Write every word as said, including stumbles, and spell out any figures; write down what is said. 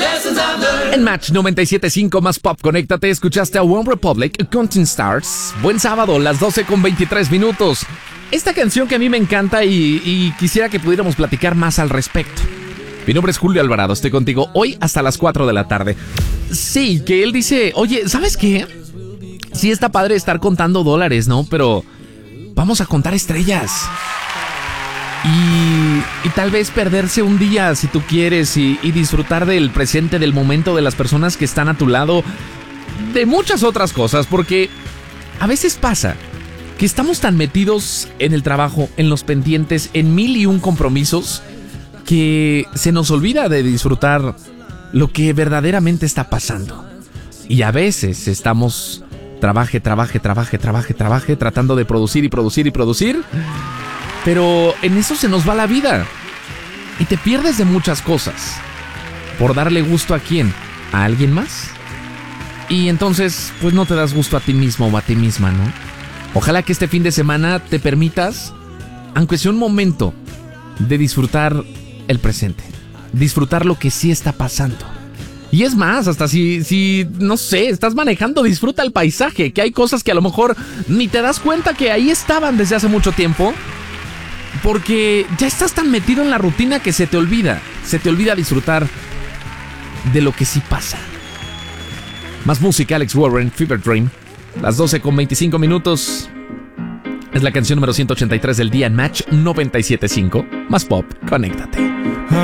En Match noventa y siete punto cinco más Pop, conéctate, escuchaste a One Republic, Counting Stars. Buen sábado, las doce con veintitrés minutos. Esta canción que a mí me encanta y, y quisiera que pudiéramos platicar más al respecto. Mi nombre es Julio Alvarado, estoy contigo hoy hasta las cuatro de la tarde. Sí, que él dice, oye, ¿sabes qué? Sí está padre estar contando dólares, ¿no? Pero vamos a contar estrellas. Y, y tal vez perderse un día si tú quieres y, y disfrutar del presente, del momento, de las personas que están a tu lado, de muchas otras cosas, porque a veces pasa que estamos tan metidos en el trabajo, en los pendientes, en mil y un compromisos, que se nos olvida de disfrutar lo que verdaderamente está pasando. Y a veces estamos trabaje, trabaje, trabaje, trabaje, trabaje, tratando de producir y producir y producir, pero en eso se nos va la vida y te pierdes de muchas cosas por darle gusto a quién, a alguien más, y entonces pues no te das gusto a ti mismo o a ti misma, ¿no? Ojalá que este fin de semana te permitas, aunque sea un momento, de disfrutar el presente, disfrutar lo que sí está pasando. Y es más, hasta si, si, no sé, estás manejando, disfruta el paisaje, que hay cosas que a lo mejor ni te das cuenta que ahí estaban desde hace mucho tiempo, porque ya estás tan metido en la rutina que se te olvida, se te olvida disfrutar de lo que sí pasa. Más música, Alex Warren, Fever Dream, las doce con veinticinco minutos. Es la canción número ciento ochenta y tres del día en Match noventa y siete punto cinco. Más Pop, conéctate.